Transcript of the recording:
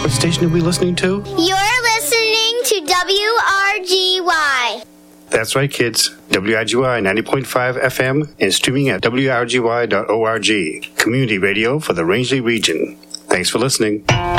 What station are we listening to? You're listening to WRGY. That's right, kids. WRGY 90.5 FM and streaming at WRGY.org. Community radio for the Rangeley region. Thanks for listening.